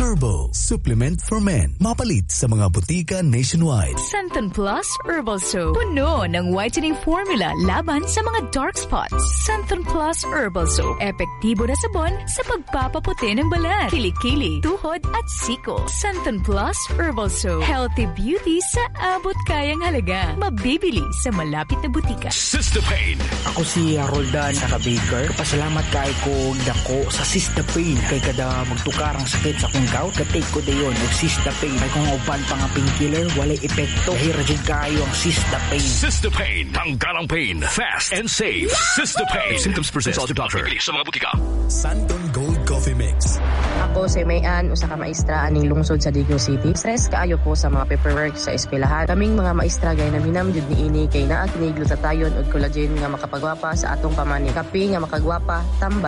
Turbo, supplement for men. Mapalit sa mga butika nationwide. Santon Plus Herbal Soap. Puno ng whitening formula laban sa mga dark spots. Santon Plus Herbal Soap. Epektibo na sabon sa pagpapaputi ng balat, kilikili, tuhod at siko. Santon Plus Herbal Soap. Healthy beauty sa abot kayang halaga. Mabibili sa malapit na butika. Sistapain. Ako si Roldan Naka-Baker. Pasalamat kay ko dako sa Sistapain. Kay kada magtukar ang sakit sa kong gout, katake ko dayon og Sistapain. Kay kung uban pa nga painkiller, walay epekto. Dahil rajin kayo ang Sistapain. Sistapain. Tanggalang pain. Fast and safe. Sistapain. Symptoms persist. Consult your doctor. Bibili sa mga butika. Santon Gold Coffee Mix. Ako si Mayan, usa ka maestra aning lungsod sa Digos City. Stress kaayo po sa mga paperwork sa eskwelahan. Kaming mga maestra gay naminam jud niini kay naa kini glutatayon ug collagen nga makapagwapa sa atong pamani. Kape nga makagwapa, tambay